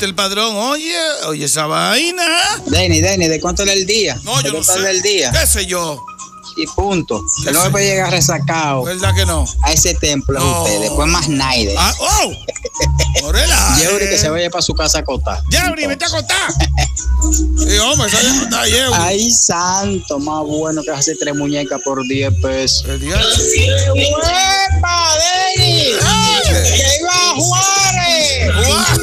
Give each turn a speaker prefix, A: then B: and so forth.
A: dice el padrón, oye esa vaina.
B: Denny, ¿de cuánto era el día?
A: No, yo no sé.
B: El día?
A: ¿Qué sé yo?
B: Y punto. Que no me puede llegar resacado.
A: ¿Verdad que no?
B: A ese templo
A: no.
B: usted. Después más Naide.
A: Morela.
B: Yeuri que se vaya para su casa a acotar.
A: Yeuri, vete a acotar. Sí, hombre, se vaya a acotar, Yeuri.
B: Ay, santo, más bueno que hacer 3 muñecas por 10 pesos.
A: El día.
B: ¡Uepa, Denny! ¡Que iba a Juárez!